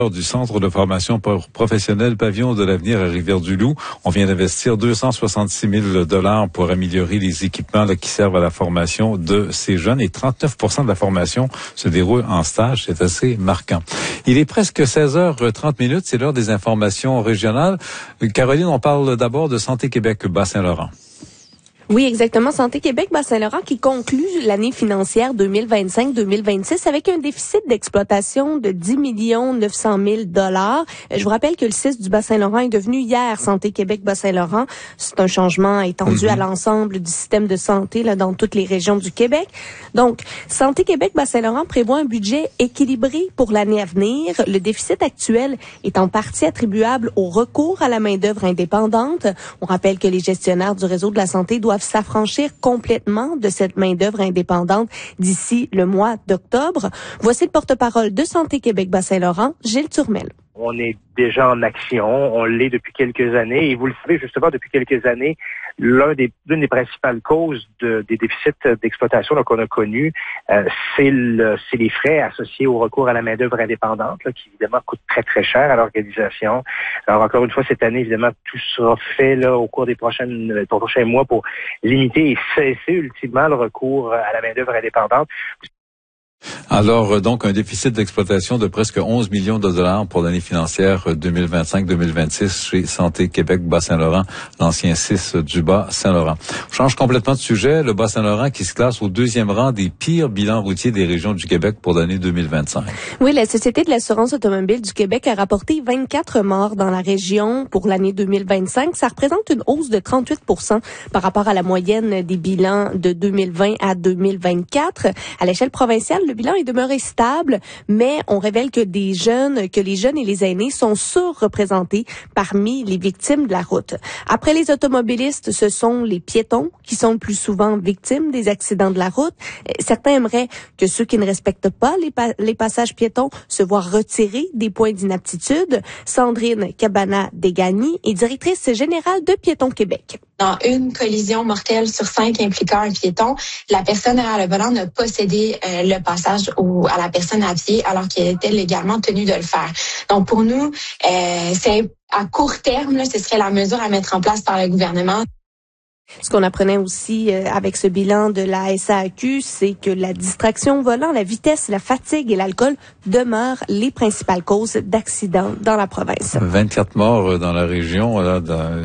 Du Centre de formation professionnelle Pavillon de l'avenir à Rivière-du-Loup. On vient d'investir 266 000 $ pour améliorer les équipements qui servent à la formation de ces jeunes et 39 % de la formation se déroule en stage. C'est assez marquant. Il est presque 16h30. C'est l'heure des informations régionales. Caroline, on parle d'abord de Santé Québec Bas-Saint-Laurent. Oui, exactement. Santé Québec Bas-Saint-Laurent qui conclut l'année financière 2025-2026 avec un déficit d'exploitation de 10 900 000 $. Je vous rappelle que le CIS du Bas-Saint-Laurent est devenu hier Santé Québec Bas-Saint-Laurent. C'est un changement étendu à l'ensemble du système de santé là dans toutes les régions du Québec. Donc, Santé Québec Bas-Saint-Laurent prévoit un budget équilibré pour l'année à venir. Le déficit actuel est en partie attribuable au recours à la main-d'œuvre indépendante. On rappelle que les gestionnaires du réseau de la santé doivent s'affranchir complètement de cette main-d'œuvre indépendante d'ici le mois d'octobre. Voici le porte-parole de Santé Québec Bas-Saint-Laurent, Gilles Turmel. On est déjà en action, on l'est depuis quelques années et vous le savez justement depuis quelques années, l'une des principales causes des déficits d'exploitation qu'on a connus, c'est les frais associés au recours à la main-d'œuvre indépendante qui évidemment coûtent très très cher à l'organisation. Alors encore une fois cette année évidemment tout sera fait là au cours des prochains mois pour limiter et cesser ultimement le recours à la main-d'œuvre indépendante. Alors, donc, un déficit d'exploitation de presque 11 millions de dollars pour l'année financière 2025-2026 chez Santé Québec Bas-Saint-Laurent, l'ancien CIS du Bas-Saint-Laurent. On change complètement de sujet. Le Bas-Saint-Laurent qui se classe au 2e rang des pires bilans routiers des régions du Québec pour l'année 2025. Oui, la Société de l'assurance automobile du Québec a rapporté 24 morts dans la région pour l'année 2025. Ça représente une hausse de 38 % par rapport à la moyenne des bilans de 2020 à 2024. À l'échelle provinciale, le bilan est demeuré stable, mais on révèle que les jeunes et les aînés sont surreprésentés parmi les victimes de la route. Après les automobilistes, ce sont les piétons qui sont le plus souvent victimes des accidents de la route. Certains aimeraient que ceux qui ne respectent pas les passages piétons se voient retirer des points d'inaptitude. Sandrine Cabana-Degani est directrice générale de Piétons Québec. Dans une collision mortelle sur 5 impliquant un piéton, la personne derrière le volant n'a pas cédé le passage à la personne à pied alors qu'elle était légalement tenue de le faire. Donc pour nous, c'est à court terme, ce serait la mesure à mettre en place par le gouvernement. Ce qu'on apprenait aussi avec ce bilan de la SAQ, c'est que la distraction au volant, la vitesse, la fatigue et l'alcool demeurent les principales causes d'accidents dans la province. 24 morts dans la région, là,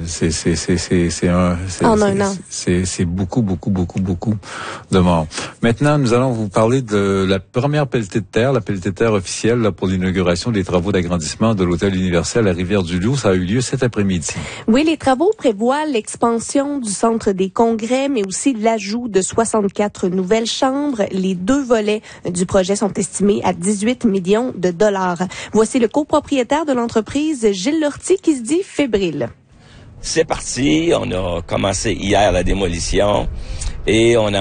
en un an. C'est beaucoup de morts. Maintenant, nous allons vous parler de la première pelletée de terre, la pelletée de terre officielle là, pour l'inauguration des travaux d'agrandissement de l'hôtel universel à Rivière-du-Loup. Ça a eu lieu cet après-midi. Oui, les travaux prévoient l'expansion du centre des congrès, mais aussi l'ajout de 64 nouvelles chambres. Les 2 volets du projet sont estimés à 18 millions de dollars. Voici le copropriétaire de l'entreprise, Gilles Lortie, qui se dit fébrile. C'est parti. On a commencé hier la démolition et on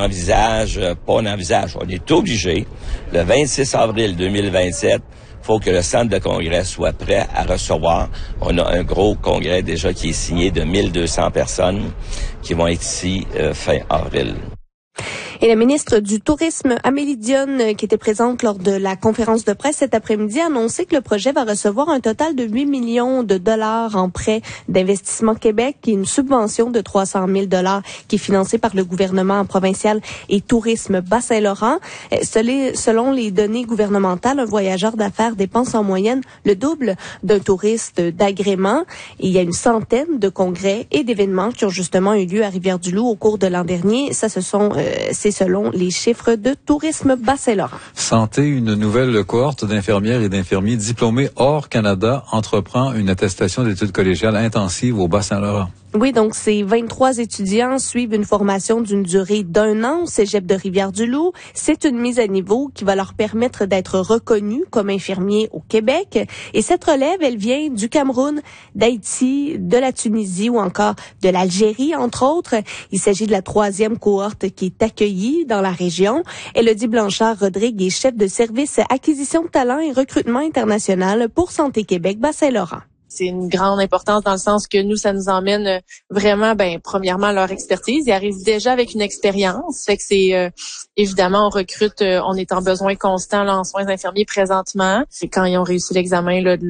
est obligé, le 26 avril 2027, faut que le centre de congrès soit prêt à recevoir. On a un gros congrès déjà qui est signé de 1200 personnes qui vont être ici fin avril. Et la ministre du Tourisme, Amélie Dionne, qui était présente lors de la conférence de presse cet après-midi, a annoncé que le projet va recevoir un total de 8 millions de dollars en prêt d'Investissement Québec et une subvention de 300 000 $ qui est financée par le gouvernement provincial et Tourisme Bas-Saint-Laurent. Selon les données gouvernementales, un voyageur d'affaires dépense en moyenne le double d'un touriste d'agrément. Et il y a une centaine de congrès et d'événements qui ont justement eu lieu à Rivière-du-Loup au cours de l'an dernier. Ça, c'est selon les chiffres de Tourisme Bas-Saint-Laurent. Santé, une nouvelle cohorte d'infirmières et d'infirmiers diplômés hors Canada entreprend une attestation d'études collégiales intensives au Bas-Saint-Laurent. Oui, donc ces 23 étudiants suivent une formation d'une durée d'1 an au Cégep de Rivière-du-Loup. C'est une mise à niveau qui va leur permettre d'être reconnus comme infirmiers au Québec. Et cette relève, elle vient du Cameroun, d'Haïti, de la Tunisie ou encore de l'Algérie, entre autres. Il s'agit de la 3e cohorte qui est accueillie dans la région. Élodie Blanchard-Rodrigue est chef de service acquisition de talent et recrutement international pour Santé Québec Bas-Saint-Laurent. C'est une grande importance dans le sens que nous, ça nous emmène vraiment, premièrement, leur expertise. Ils arrivent déjà avec une expérience. Fait que c'est, évidemment, on recrute, on est en besoin constant là, en soins infirmiers présentement. Et quand ils ont réussi l'examen là,